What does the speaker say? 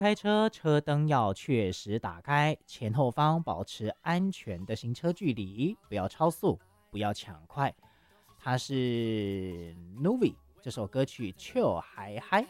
开车车灯要确实打开，前后方保持安全的行车距离，不要超速，不要抢快。它是 Novi 这首歌曲 Chill 还嗨。